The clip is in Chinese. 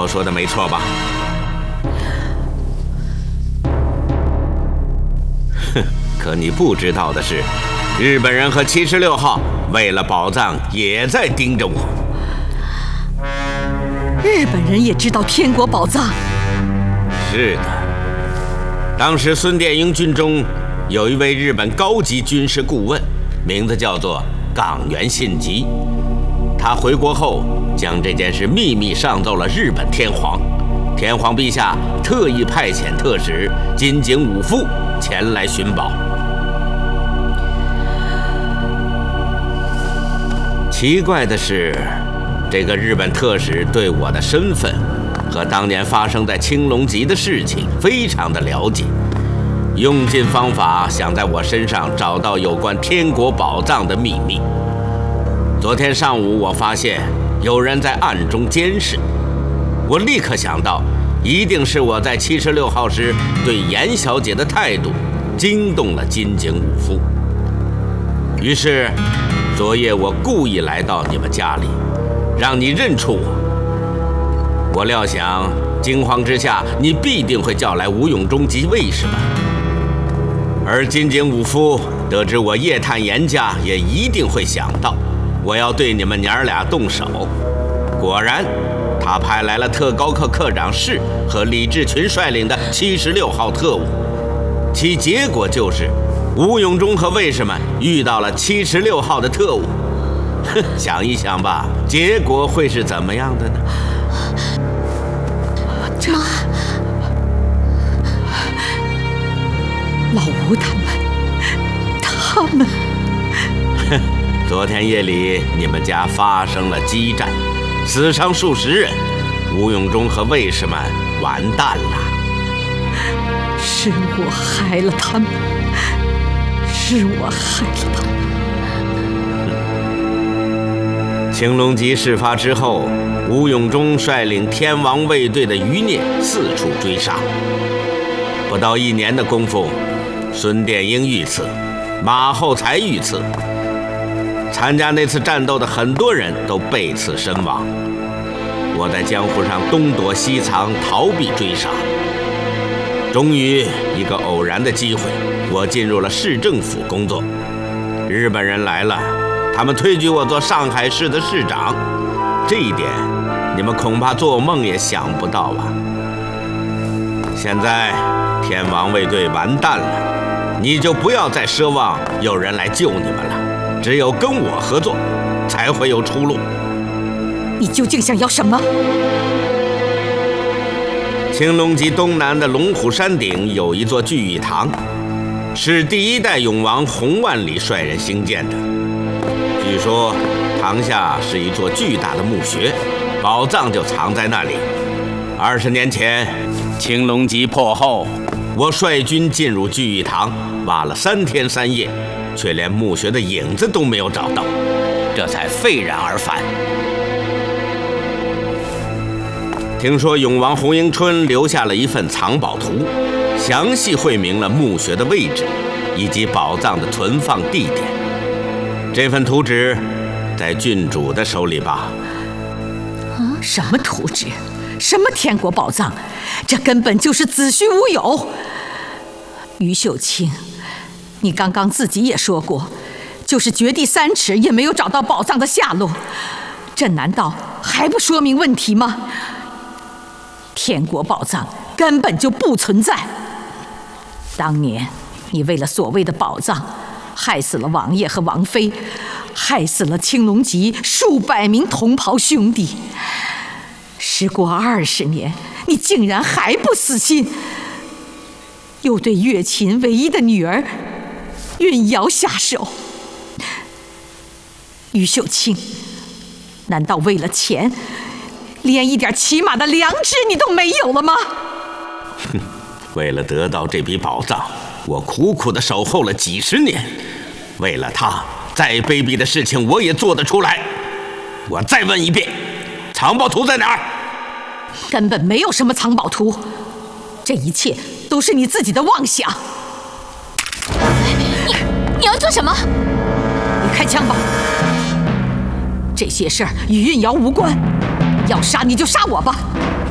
我说的没错吧？哼，可你不知道的是，日本人和76号为了宝藏也在盯着我。 日本人也知道天国宝藏？ 是的，当时孙殿英军中有一位日本高级军事顾问，名字叫做冈原信吉。他回国后将这件事秘密上奏了日本天皇，天皇陛下特意派遣特使金井武夫前来寻宝。奇怪的是，这个日本特使对我的身份和当年发生在青龙集的事情非常的了解，用尽方法想在我身上找到有关天国宝藏的秘密。昨天上午，我发现有人在暗中监视，我立刻想到，一定是我在76号时对严小姐的态度惊动了金井武夫。于是，昨夜我故意来到你们家里，让你认出我。我料想惊慌之下，你必定会叫来吴永忠及卫士们，而金井武夫得知我夜探严家，也一定会想到我要对你们娘儿俩动手。果然，他派来了特高课课长室和李志群率领的76号特务，其结果就是吴永忠和卫士们遇到了76号的特务。想一想吧，结果会是怎么样的呢？ 妈，老吴他们， 昨天夜里你们家发生了激战，死伤数十人，吴永忠和卫士们完蛋了。 是我害了他们，是我害了他们。 青龙集事发之后，吴永忠率领天王卫队的余孽四处追杀。不到1年的功夫，孙殿英遇刺，马厚才遇刺。参加那次战斗的很多人都被刺身亡。我在江湖上东躲西藏，逃避追杀。终于，一个偶然的机会，我进入了市政府工作。日本人来了，他们推举我做上海市的市长，这一点你们恐怕做梦也想不到吧？现在天王卫队完蛋了，你就不要再奢望有人来救你们了，只有跟我合作，才会有出路。 你究竟想要什么？ 青龙集东南的龙虎山顶有一座聚义堂，是第1代永王洪万里率人兴建的。据说堂下是一座巨大的墓穴，宝藏就藏在那里。20年前，青龙集破后，我率军进入聚义堂，挖了3天3夜，却连墓穴的影子都没有找到，这才废然而返。听说永王洪迎春留下了一份藏宝图，详细绘明了墓穴的位置以及宝藏的存放地点。这份图纸在郡主的手里吧？ 什么图纸？什么天国宝藏？这根本就是子虚乌有。于秀清，你刚刚自己也说过，就是掘地3尺也没有找到宝藏的下落，这难道还不说明问题吗？天国宝藏根本就不存在。当年你为了所谓的宝藏，害死了王爷和王妃，害死了青龙集数百名同袍兄弟。时过20年，你竟然还不死心，又对乐琴唯一的女儿运瑶下手。于秀清，难道为了钱，连一点起码的良知你都没有了吗？ 为了得到这笔宝藏，我苦苦地守候了几10年。为了他，再卑鄙的事情我也做得出来。我再问一遍，藏宝图在哪儿？ 根本没有什么藏宝图，这一切都是你自己的妄想。 你要做什么？ 你开枪吧！这些事儿与运瑶无关，要杀你就杀我吧。